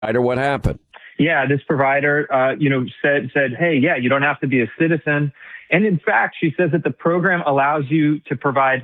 Or what happened? Yeah, this provider, said, hey, yeah, you don't have to be a citizen. And in fact, she says that the program allows you to provide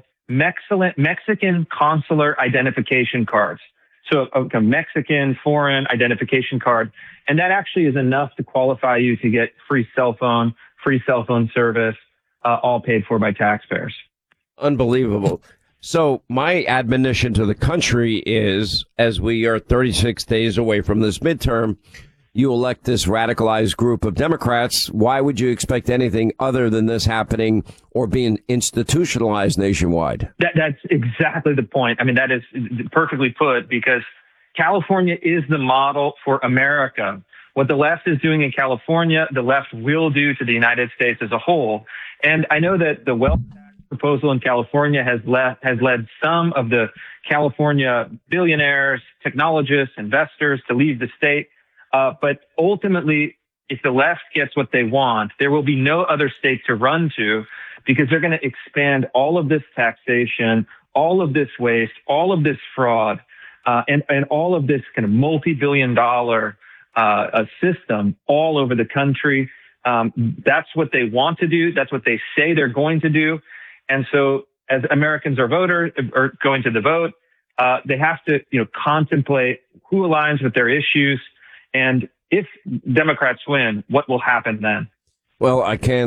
Mexican consular identification cards. So a Mexican foreign identification card. And that actually is enough to qualify you to get free cell phone service, all paid for by taxpayers. Unbelievable. So my admonition to the country is, as we are 36 days away from this midterm, you elect this radicalized group of Democrats. Why would you expect anything other than this happening or being institutionalized nationwide? That's exactly the point. I mean, that is perfectly put, because California is the model for America. What the left is doing in California, the left will do to the United States as a whole. And I know that the wealth tax proposal in California has led some of the California billionaires, technologists, investors to leave the state. But ultimately, if the left gets what they want, there will be no other state to run to, because they're going to expand all of this taxation, all of this waste, all of this fraud, and all of this kind of multi-billion-dollar system all over the country. That's what they want to do. That's what they say they're going to do. And so as Americans are going to the vote, they have to, contemplate who aligns with their issues. And if Democrats win, what will happen then? Well,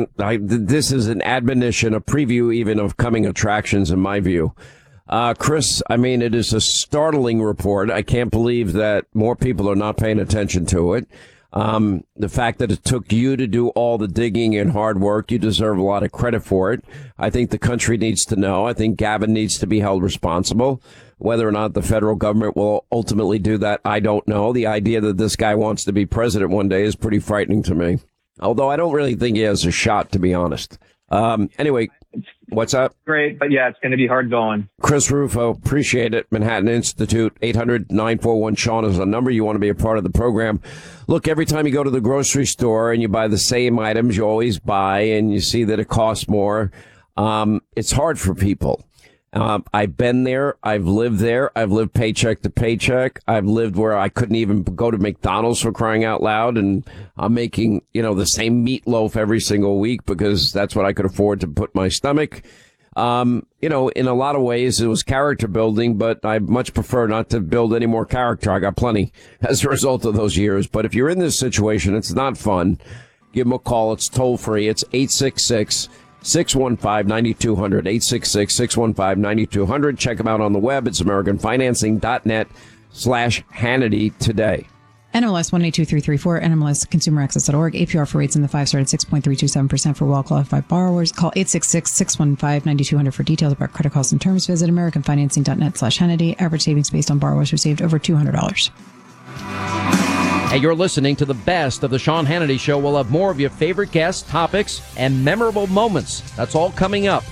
this is an admonition, a preview even of coming attractions in my view. Chris, I mean, it is a startling report. I can't believe that more people are not paying attention to it. The fact that it took you to do all the digging and hard work, you deserve a lot of credit for it. I think the country needs to know. I think Gavin needs to be held responsible. Whether or not the federal government will ultimately do that, I don't know. The idea that this guy wants to be president one day is pretty frightening to me. Although I don't really think he has a shot, to be honest. Anyway, what's up? Great, but yeah, it's going to be hard going. Chris Rufo, appreciate it. Manhattan Institute, 800-941-SEAN is the number. You want to be a part of the program. Look, every time you go to the grocery store and you buy the same items you always buy and you see that it costs more, it's hard for people. I've been there. I've lived there. I've lived paycheck to paycheck. I've lived where I couldn't even go to McDonald's, for crying out loud. And I'm making, the same meatloaf every single week because that's what I could afford to put in my stomach. In a lot of ways it was character building, but I much prefer not to build any more character. I got plenty as a result of those years. But if you're in this situation, it's not fun. Give them a call. It's toll free. It's 866-615-9200, 866-615-9200. Check them out on the web. It's AmericanFinancing.net/Hannity today. NMLS 182334, NMLSConsumerAccess.org. APR for rates in the 5-star at 6.327% for well-qualified borrowers. Call 866-615-9200 for details about credit costs and terms. Visit AmericanFinancing.net/Hannity. Average savings based on borrowers who saved over $200. Hey, you're listening to the best of the Sean Hannity Show. We'll have more of your favorite guests, topics, and memorable moments. That's all coming up.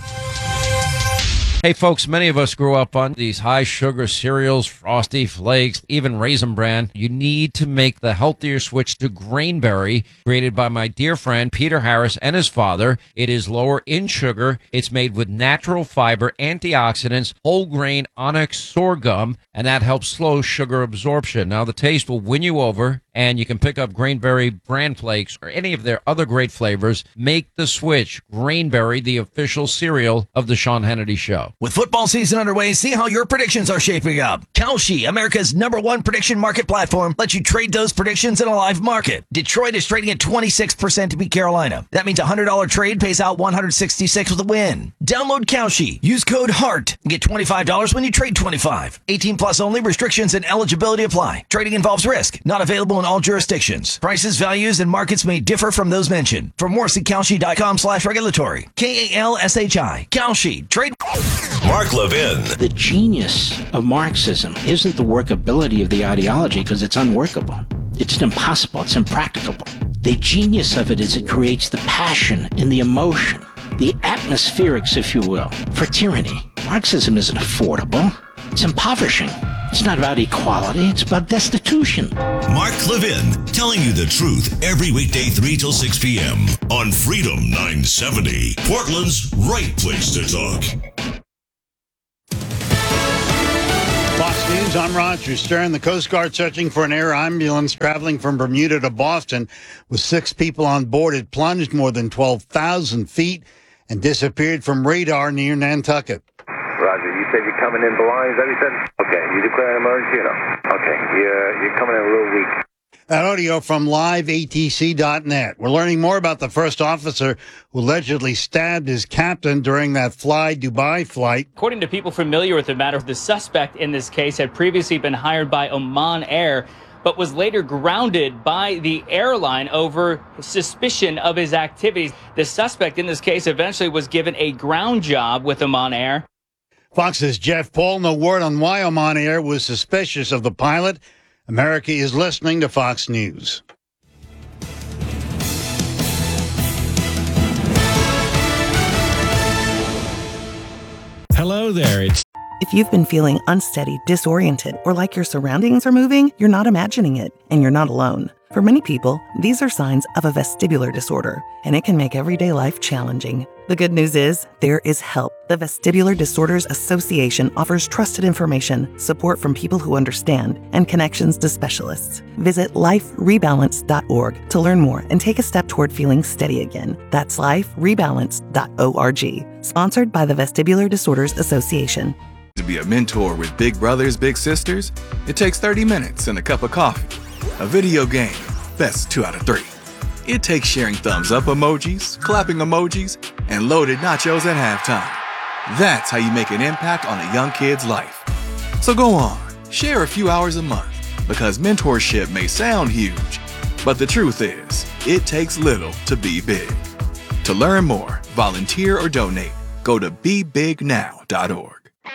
Hey, folks, many of us grew up on these high-sugar cereals, Frosty Flakes, even Raisin Bran. You need to make the healthier switch to Grainberry, created by my dear friend Peter Harris and his father. It is lower in sugar. It's made with natural fiber, antioxidants, whole grain onyx sorghum, and that helps slow sugar absorption. Now, the taste will win you over, and you can pick up Grainberry Bran Flakes or any of their other great flavors. Make the switch. Grainberry, the official cereal of the Sean Hannity Show. With football season underway, see how your predictions are shaping up. Kalshi, America's #1 prediction market platform, lets you trade those predictions in a live market. Detroit is trading at 26% to beat Carolina. That means a $100 trade pays out $166 with a win. Download Kalshi. Use code HEART and get $25 when you trade 25. 18 plus only. Restrictions and eligibility apply. Trading involves risk. Not available in all jurisdictions. Prices, values, and markets may differ from those mentioned. For more, see Kalshi.com/regulatory. KALSHI. Kalshi. Trade. Mark Levin. The genius of Marxism isn't the workability of the ideology, because it's unworkable. It's impossible. It's impracticable. The genius of it is it creates the passion and the emotion, the atmospherics, if you will, for tyranny. Marxism isn't affordable. It's impoverishing. It's not about equality. It's about destitution. Mark Levin, telling you the truth every weekday 3 till 6 p.m. on Freedom 970, Portland's right place to talk. Boston News, I'm Roger Stern. The Coast Guard searching for an air ambulance traveling from Bermuda to Boston with 6 people on board. It plunged more than 12,000 feet and disappeared from radar near Nantucket. Roger, you said you're coming in blind, is that what you said? Okay, you declare an emergency or no? Okay, you're coming in a little weak. That audio from liveatc.net. We're learning more about the first officer who allegedly stabbed his captain during that Fly Dubai flight. According to people familiar with the matter, the suspect in this case had previously been hired by Oman Air, but was later grounded by the airline over suspicion of his activities. The suspect in this case eventually was given a ground job with Oman Air. Fox's Jeff Paul, no word on why Oman Air was suspicious of the pilot. America is listening to Fox News. Hello there. If you've been feeling unsteady, disoriented, or like your surroundings are moving, you're not imagining it, and you're not alone. For many people, these are signs of a vestibular disorder, and it can make everyday life challenging. The good news is, there is help. The Vestibular Disorders Association offers trusted information, support from people who understand, and connections to specialists. Visit liferebalance.org to learn more and take a step toward feeling steady again. That's liferebalance.org. Sponsored by the Vestibular Disorders Association. To be a mentor with big brothers, big sisters, it takes 30 minutes and a cup of coffee. A video game, best 2 out of 3. It takes sharing thumbs up emojis, clapping emojis, and loaded nachos at halftime. That's how you make an impact on a young kid's life. So go on, share a few hours a month, because mentorship may sound huge, but the truth is, it takes little to be big. To learn more, volunteer or donate, go to bebignow.org.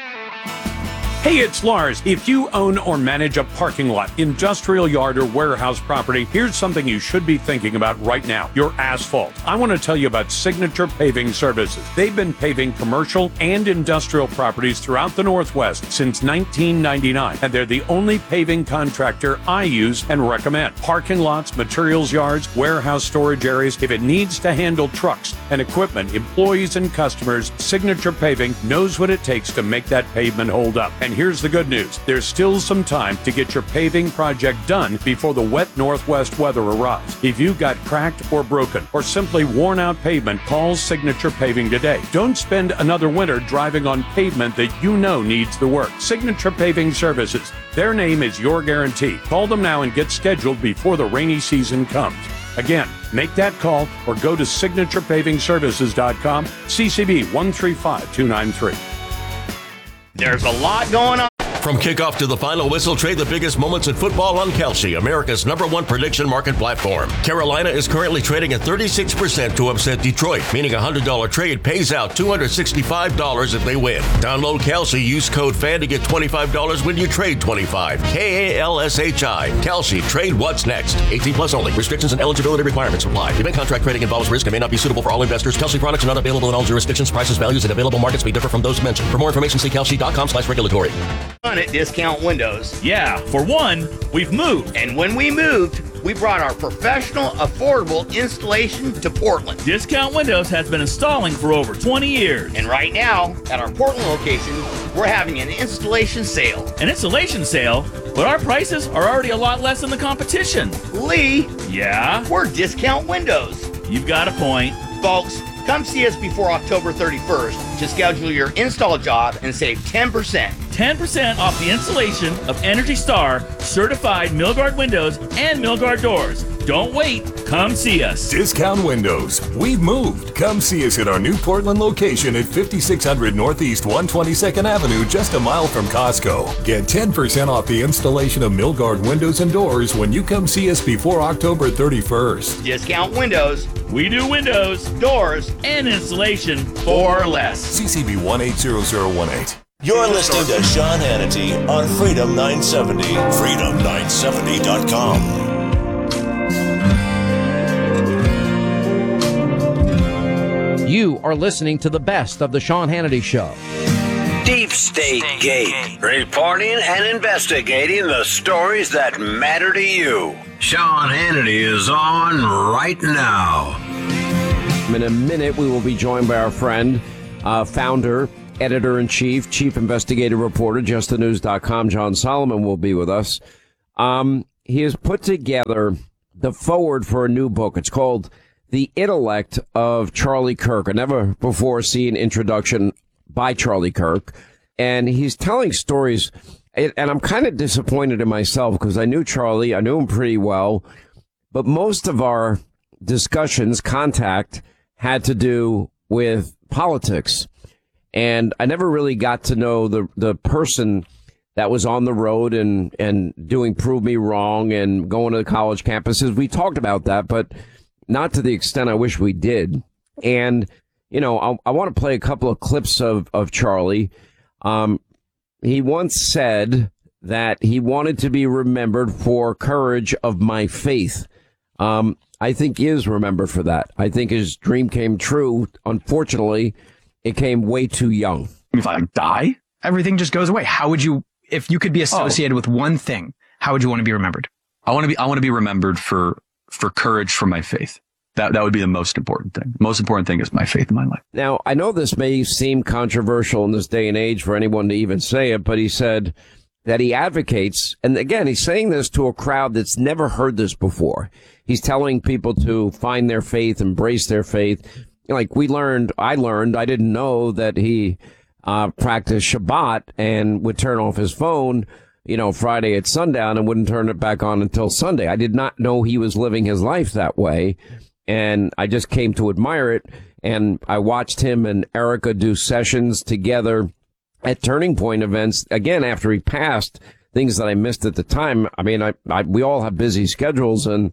Hey, it's Lars. If you own or manage a parking lot, industrial yard, or warehouse property, here's something you should be thinking about right now: your asphalt. I want to tell you about Signature Paving Services. They've been paving commercial and industrial properties throughout the Northwest since 1999, and they're the only paving contractor I use and recommend. Parking lots, materials yards, warehouse storage areas. If it needs to handle trucks and equipment, employees and customers, Signature Paving knows what it takes to make that pavement hold up. And here's the good news. There's still some time to get your paving project done before the wet Northwest weather arrives. If you've got cracked or broken or simply worn out pavement, call Signature Paving today. Don't spend another winter driving on pavement that you know needs the work. Signature Paving Services. Their name is your guarantee. Call them now and get scheduled before the rainy season comes. Again, make that call or go to signaturepavingservices.com, CCB 135293. There's a lot going on. From kickoff to the final whistle, trade the biggest moments in football on Kalshi, America's #1 prediction market platform. Carolina is currently trading at 36% to upset Detroit, meaning a $100 trade pays out $265 if they win. Download Kalshi, use code FAN to get $25 when you trade 25. KALSHI. Kalshi, trade what's next. 18 plus only. Restrictions and eligibility requirements apply. Event contract trading involves risk and may not be suitable for all investors. Kalshi products are not available in all jurisdictions. Prices, values, and available markets may differ from those mentioned. For more information, see kalshi.com/regulatory. At Discount Windows. Yeah, for one, we've moved. And when we moved, we brought our professional, affordable installation to Portland. Discount Windows has been installing for over 20 years. And right now, at our Portland location, we're having an installation sale. An installation sale? But our prices are already a lot less than the competition. Lee? Yeah? We're Discount Windows. You've got a point. Folks, come see us before October 31st to schedule your install job and save 10%. 10% off the installation of Energy Star certified Milgard windows and Milgard doors. Don't wait. Come see us. Discount Windows. We've moved. Come see us at our new Portland location at 5600 Northeast 122nd Avenue, just a mile from Costco. Get 10% off the installation of Milgard windows and doors when you come see us before October 31st. Discount Windows. We do windows, doors, and installation for less. CCB 180018. You're listening to Sean Hannity on Freedom 970. Freedom970.com. You are listening to the best of the Sean Hannity Show. Deep State Gate, reporting and investigating the stories that matter to you. Sean Hannity is on right now. In a minute, we will be joined by our friend, founder editor-in-chief, chief investigative reporter, justthenews.com. John Solomon will be with us. He has put together the foreword for a new book. It's called The Intellect of Charlie Kirk, a never-before-seen introduction by Charlie Kirk. And he's telling stories, and I'm kind of disappointed in myself because I knew Charlie. I knew him pretty well. But most of our discussions, contact, had to do with politics. And I never really got to know the person that was on the road and doing Prove Me Wrong and going to the college campuses. We talked about that, but not to the extent I wish we did. And, you know, I want to play a couple of clips of Charlie. He once said that he wanted to be remembered for courage of my faith. I think he is remembered for that. I think his dream came true. Unfortunately, it came way too young. If I die, everything just goes away. How would you, if you could be associated with one thing, how would you want to be remembered? I want to be remembered for courage for my faith. That would be the most important thing. The most important thing is my faith in my life. Now, I know this may seem controversial in this day and age for anyone to even say it, but he said that he advocates, and again, he's saying this to a crowd that's never heard this before. He's telling people to find their faith, embrace their faith. Like I didn't know that he practiced Shabbat and would turn off his phone, Friday at sundown and wouldn't turn it back on until Sunday. I did not know he was living his life that way. And I just came to admire it. And I watched him and Erica do sessions together at Turning Point events, again, after he passed, things that I missed at the time. I mean, we all have busy schedules, and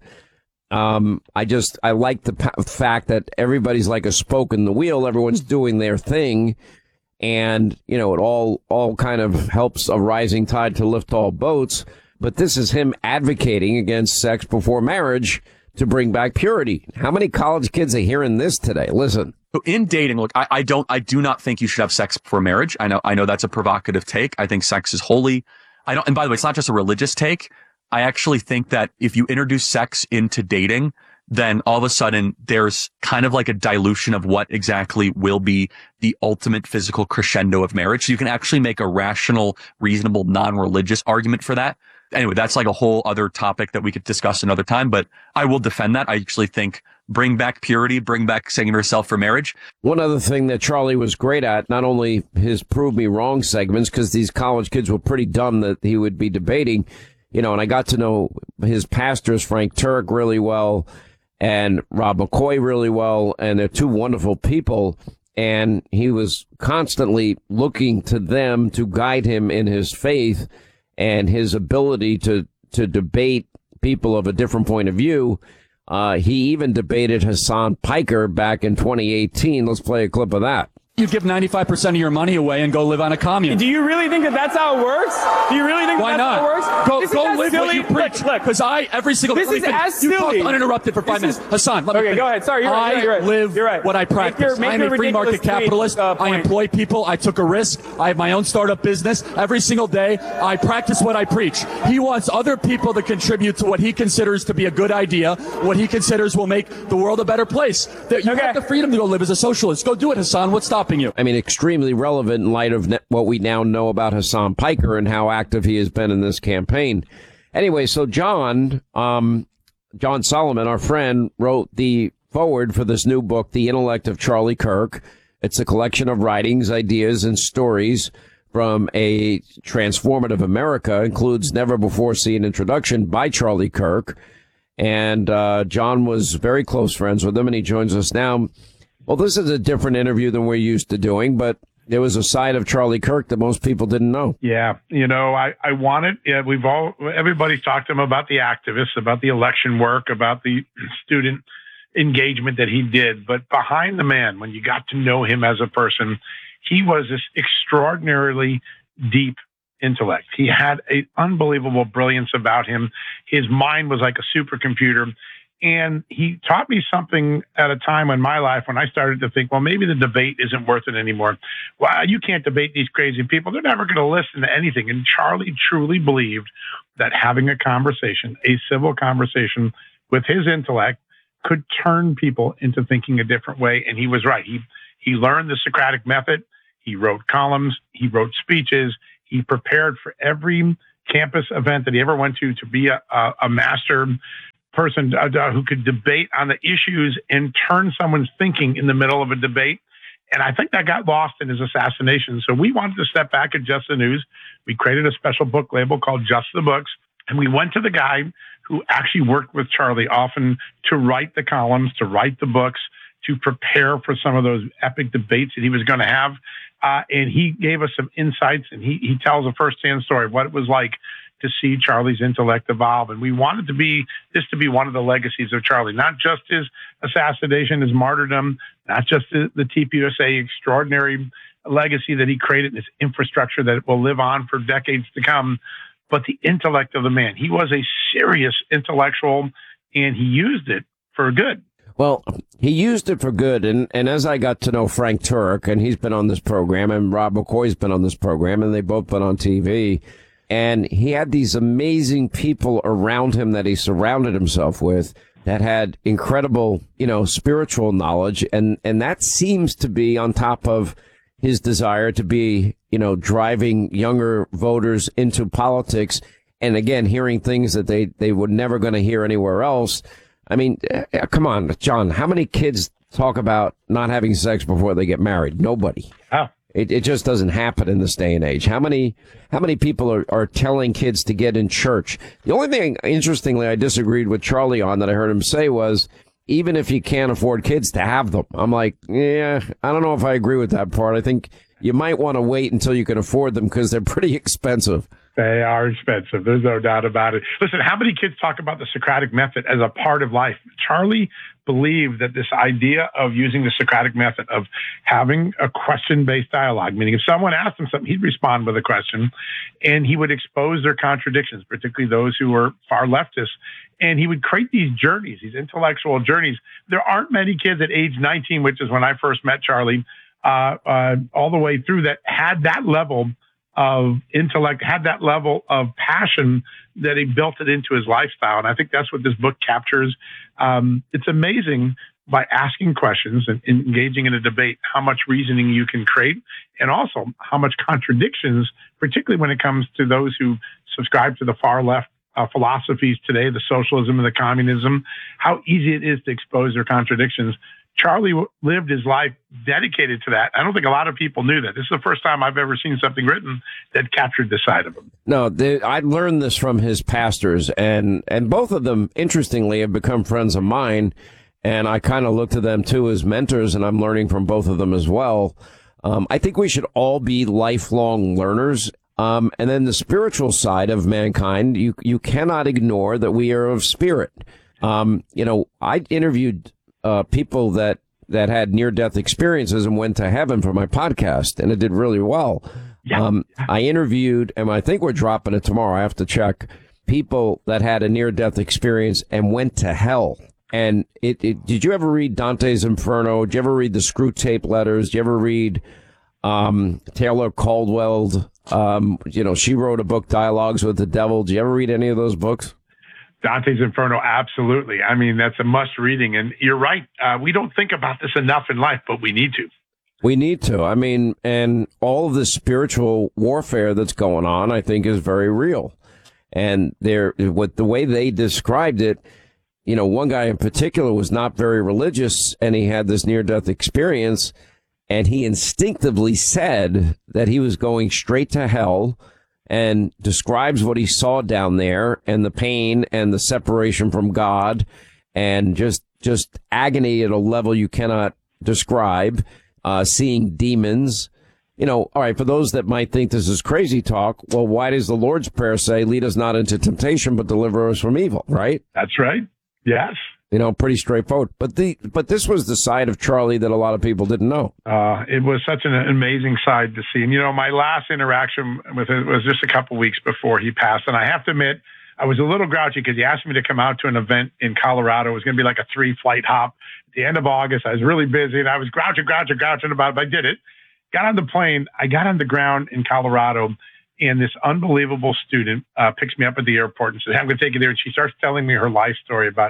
I like the fact that everybody's like a spoke in the wheel. Everyone's doing their thing. And, it all kind of helps a rising tide to lift all boats. But this is him advocating against sex before marriage to bring back purity. How many college kids are hearing this today? Listen. So in dating, look, I do not think you should have sex before marriage. I know that's a provocative take. I think sex is holy. And by the way, it's not just a religious take. I actually think that if you introduce sex into dating, then all of a sudden there's kind of like a dilution of what exactly will be the ultimate physical crescendo of marriage. So you can actually make a rational, reasonable, non-religious argument for that. Anyway, that's like a whole other topic that we could discuss another time, but I will defend that. I actually think bring back purity, bring back saving yourself for marriage. One other thing that Charlie was great at, not only his Prove Me Wrong segments, because these college kids were pretty dumb that he would be debating, and I got to know his pastors, Frank Turek, really well, and Rob McCoy really well, and they're two wonderful people. And he was constantly looking to them to guide him in his faith and his ability to debate people of a different point of view. He even debated Hassan Piker back in 2018. Let's play a clip of that. You give 95% of your money away and go live on a commune. Do you really think that that's how it works? Do you really think Why that's not? how it works? Go live what you preach. Because every single this is as silly. You talked uninterrupted for 5 minutes. Hassan, let me finish. Go ahead. Sorry, you're right. I live what I practice. I'm a free market capitalist. I employ people. I took a risk. I have my own startup business. Every single day, I practice what I preach. He wants other people to contribute to what he considers to be a good idea, what he considers will make the world a better place. You have the freedom to go live as a socialist. Go do it, Hassan. What's stopping you? I mean, extremely relevant in light of what we now know about Hassan Piker and how active he has been in this campaign. Anyway, so John Solomon, our friend, wrote the foreword for this new book, The Intellect of Charlie Kirk. It's a collection of writings, ideas, and stories from a transformative America, includes never before seen introduction by Charlie Kirk. And John was very close friends with him, and he joins us now. Well, this is a different interview than we're used to doing, but there was a side of Charlie Kirk that most people didn't know. Yeah. I wanted, everybody's talked to him about the activists, about the election work, about the student engagement that he did. But behind the man, when you got to know him as a person, he was this extraordinarily deep intellect. He had an unbelievable brilliance about him. His mind was like a supercomputer. And he taught me something at a time in my life when I started to think, well, maybe the debate isn't worth it anymore. Well, you can't debate these crazy people. They're never going to listen to anything. And Charlie truly believed that having a conversation, a civil conversation with his intellect could turn people into thinking a different way. And he was right. He learned the Socratic method. He wrote columns. He wrote speeches. He prepared for every campus event that he ever went to be a master person who could debate on the issues and turn someone's thinking in the middle of a debate. And I think that got lost in his assassination. So we wanted to step back at Just the News. We created a special book label called Just the Books. And we went to the guy who actually worked with Charlie often to write the columns, to write the books, to prepare for some of those epic debates that he was going to have. And he gave us some insights, and he tells a firsthand story of what it was like to see Charlie's intellect evolve. And we wanted this to be one of the legacies of Charlie, not just his assassination, his martyrdom, not just the TPUSA extraordinary legacy that he created, this infrastructure that will live on for decades to come, but the intellect of the man. He was a serious intellectual, and he used it for good. Well, he used it for good. And as I got to know Frank Turek, and he's been on this program, and Rob McCoy's been on this program, and they've both been on TV, and he had these amazing people around him that he surrounded himself with that had incredible, spiritual knowledge. And that seems to be on top of his desire to be, driving younger voters into politics. And again, hearing things that they were never going to hear anywhere else. I mean, come on, John, how many kids talk about not having sex before they get married? Nobody. Oh. It just doesn't happen in this day and age. How many people are telling kids to get in church? The only thing, interestingly, I disagreed with Charlie on that I heard him say was, even if you can't afford kids, to have them. I'm like, yeah, I don't know if I agree with that part. I think you might want to wait until you can afford them because they're pretty expensive. They are expensive. There's no doubt about it. Listen, how many kids talk about the Socratic method as a part of life? Charlie believed that this idea of using the Socratic method, of having a question-based dialogue, meaning if someone asked him something, he'd respond with a question, and he would expose their contradictions, particularly those who were far leftists. And he would create these journeys, these intellectual journeys. There aren't many kids at age 19, which is when I first met Charlie, all the way through, that had that level of intellect, had that level of passion, that he built it into his lifestyle. And I think that's what this book captures. It's amazing, by asking questions and engaging in a debate, how much reasoning you can create, and also how much contradictions, particularly when it comes to those who subscribe to the far left philosophies today, the socialism and the communism, how easy it is to expose their contradictions. Charlie lived his life dedicated to that. I don't think a lot of people knew that. This is the first time I've ever seen something written that captured this side of him. No, I learned this from his pastors, and both of them, interestingly, have become friends of mine. And I kind of look to them, too, as mentors, and I'm learning from both of them as well. I think we should all be lifelong learners. And then the spiritual side of mankind, you cannot ignore that we are of spirit. I interviewed people that had near-death experiences and went to heaven for my podcast, and it did really well. Yeah. I interviewed, and I think we're dropping it tomorrow, I have to check, people that had a near-death experience and went to hell. And did you ever read Dante's Inferno? Did you ever read the Screw Tape Letters? Did you ever read Taylor Caldwell? She wrote a book, Dialogues with the Devil. Did you ever read any of those books? Dante's Inferno, absolutely. I mean, that's a must reading. And you're right. We don't think about this enough in life, but we need to. We need to. I mean, and all of the spiritual warfare that's going on, I think, is very real. And with the way they described it, one guy in particular was not very religious, and he had this near-death experience, and he instinctively said that he was going straight to hell, and describes what he saw down there, and the pain and the separation from God, and just agony at a level you cannot describe, seeing demons. All right, for those that might think this is crazy talk, well, why does the Lord's Prayer say, lead us not into temptation, but deliver us from evil, right? That's right. Yes. Pretty straightforward. But this was the side of Charlie that a lot of people didn't know. It was such an amazing side to see. And, my last interaction with it was just a couple weeks before he passed. And I have to admit, I was a little grouchy because he asked me to come out to an event in Colorado. It was going to be like a 3-flight hop at the end of August. I was really busy, and I was grouching about it, but I did it. Got on the plane. I got on the ground in Colorado, and this unbelievable student picks me up at the airport and says, hey, I'm going to take you there. And she starts telling me her life story about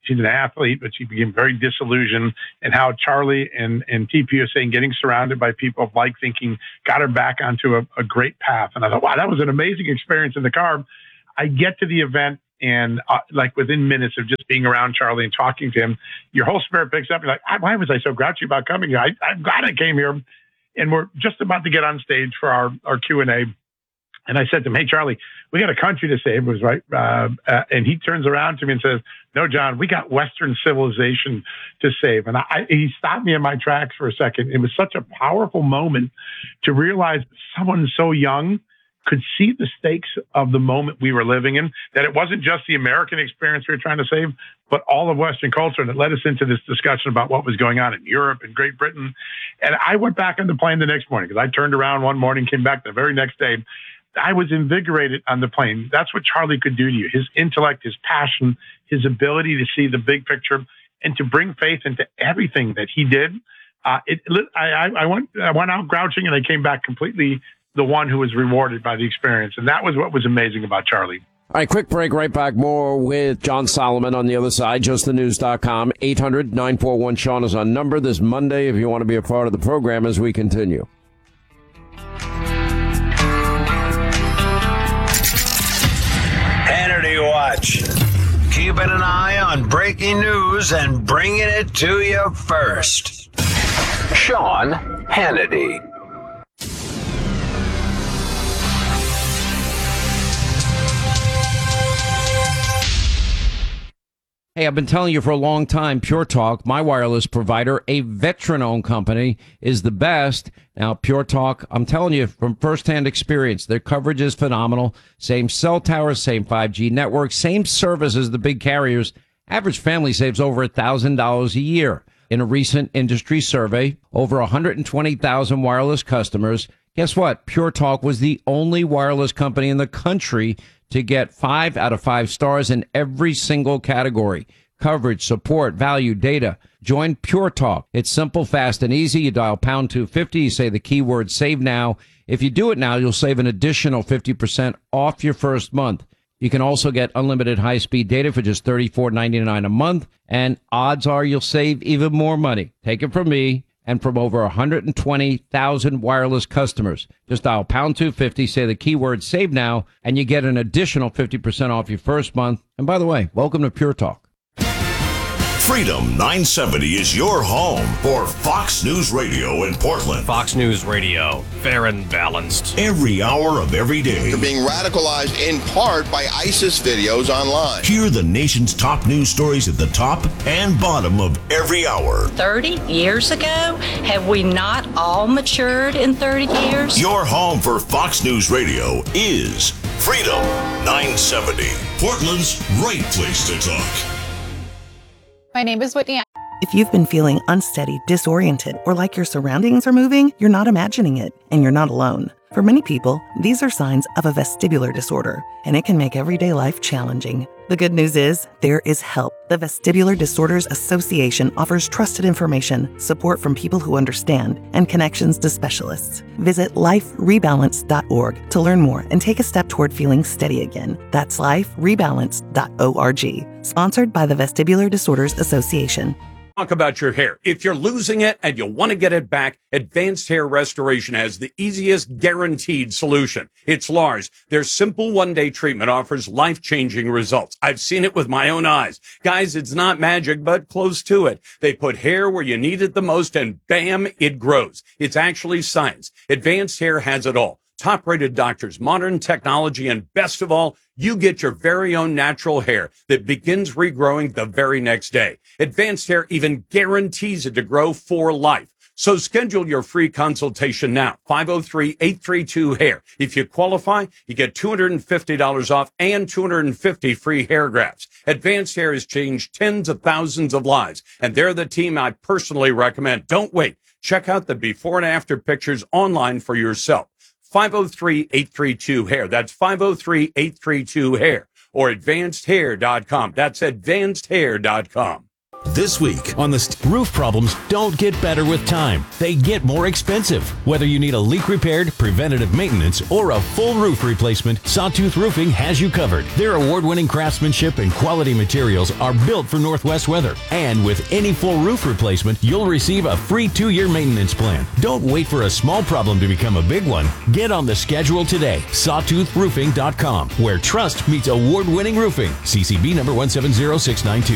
she's an athlete, but she became very disillusioned, and how Charlie and TPUSA and getting surrounded by people of like thinking got her back onto a great path. And I thought, wow, that was an amazing experience in the car. I get to the event, and like within minutes of just being around Charlie and talking to him, your whole spirit picks up. You're like, why was I so grouchy about coming here? I'm glad I came here. And we're just about to get on stage for our Q&A. And I said to him, hey, Charlie, we got a country to save, was right. And he turns around to me and says, no, John, we got Western civilization to save. And he stopped me in my tracks for a second. It was such a powerful moment to realize someone so young could see the stakes of the moment we were living in, that it wasn't just the American experience we were trying to save, but all of Western culture. And it led us into this discussion about what was going on in Europe and Great Britain. And I went back on the plane the next morning, because I turned around one morning, came back the very next day. I was invigorated on the plane. That's what Charlie could do to you. His intellect, his passion, his ability to see the big picture and to bring faith into everything that he did. I went out grouching, and I came back completely the one who was rewarded by the experience. And that was what was amazing about Charlie. All right, quick break. Right back. More with John Solomon on the other side. JustTheNews.com. 800-941-SEAN is our number this Monday if you want to be a part of the program as we continue. Hannity Watch. Keeping an eye on breaking news and bringing it to you first. Sean Hannity. Hey, I've been telling you for a long time, Pure Talk, my wireless provider, a veteran-owned company, is the best. Now, Pure Talk, I'm telling you from firsthand experience, their coverage is phenomenal. Same cell towers, same 5G network, same service as the big carriers. Average family saves over $1,000 a year. In a recent industry survey, over 120,000 wireless customers. Guess what? Pure Talk was the only wireless company in the country to get 5 out of 5 stars in every single category. Coverage, support, value, data. Join Pure Talk. It's simple, fast, and easy. You dial pound 250. You say the keyword save now. If you do it now, you'll save an additional 50% off your first month. You can also get unlimited high-speed data for just $34.99 a month. And odds are you'll save even more money. Take it from me and from over 120,000 wireless customers. Just dial pound 250, say the keyword save now, and you get an additional 50% off your first month. And by the way, welcome to Pure Talk. Freedom 970 is your home for Fox News Radio in Portland. Fox News Radio, fair and balanced. Every hour of every day. They're being radicalized in part by ISIS videos online. Hear the nation's top news stories at the top and bottom of every hour. 30 years ago? Have we not all matured in 30 years? Your home for Fox News Radio is Freedom 970. Portland's right place to talk. My name is Whitney. If you've been feeling unsteady, disoriented, or like your surroundings are moving, you're not imagining it, and you're not alone. For many people, these are signs of a vestibular disorder, and it can make everyday life challenging. The good news is, there is help. The Vestibular Disorders Association offers trusted information, support from people who understand, and connections to specialists. Visit liferebalance.org to learn more and take a step toward feeling steady again. That's liferebalance.org. Sponsored by the Vestibular Disorders Association. Talk about your hair. If you're losing it and you want to get it back, Advanced Hair Restoration has the easiest guaranteed solution. It's Lars. Their simple one-day treatment offers life-changing results. I've seen it with my own eyes. Guys, it's not magic, but close to it. They put hair where you need it the most and bam, it grows. It's actually science. Advanced Hair has it all. Top-rated doctors, modern technology, and best of all, you get your very own natural hair that begins regrowing the very next day. Advanced Hair even guarantees it to grow for life. So schedule your free consultation now, 503-832-HAIR. If you qualify, you get $250 off and 250 free hair grafts. Advanced Hair has changed tens of thousands of lives, and they're the team I personally recommend. Don't wait. Check out the before and after pictures online for yourself. 503-832-HAIR. That's 503-832-HAIR or advancedhair.com. That's advancedhair.com. This week on the roof problems don't get better with time. They get more expensive. Whether you need a leak repaired, preventative maintenance, or a full roof replacement, Sawtooth Roofing has you covered. Their award-winning craftsmanship and quality materials are built for Northwest weather. And with any full roof replacement, you'll receive a free 2-year maintenance plan. Don't wait for a small problem to become a big one. Get on the schedule today. SawtoothRoofing.com, where trust meets award-winning roofing. CCB number 170692.